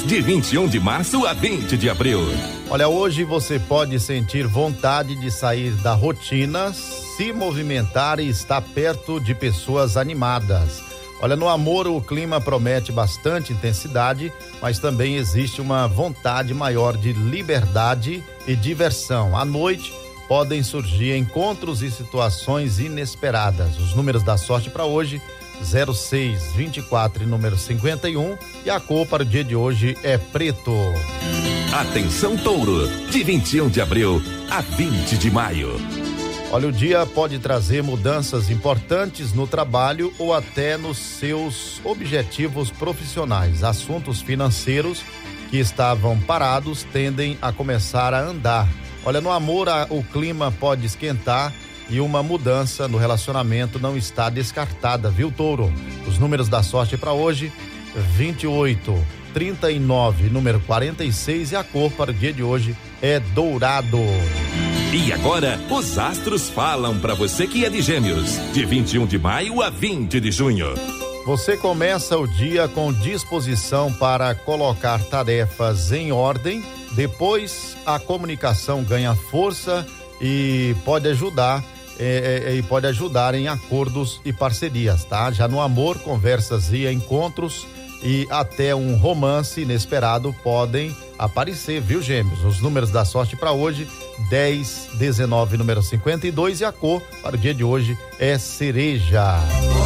de 21 de março a 20 de abril. Olha, hoje você pode sentir vontade de sair da rotina, se movimentar e estar perto de pessoas animadas. Olha, no amor o clima promete bastante intensidade, mas também existe uma vontade maior de liberdade e diversão. À noite podem surgir encontros e situações inesperadas. Os números da sorte para hoje: 06, 24 e número 51, e a cor para o dia de hoje é preto. Atenção, Touro, de 21 de abril a 20 de maio. Olha, o dia pode trazer mudanças importantes no trabalho ou até nos seus objetivos profissionais. Assuntos financeiros que estavam parados tendem a começar a andar. Olha, no amor o clima pode esquentar e uma mudança no relacionamento não está descartada, viu, Touro? Os números da sorte para hoje: 28, 39, número 46, e a cor para o dia de hoje é dourado. E agora, os astros falam para você que é de Gêmeos, de 21 de maio a 20 de junho. Você começa o dia com disposição para colocar tarefas em ordem, depois a comunicação ganha força e pode ajudar em acordos e parcerias, tá? Já no amor, conversas e encontros e até um romance inesperado podem aparecer, viu, Gêmeos? Os números da sorte para hoje: 10, 19, número 52, e a cor para o dia de hoje é cereja.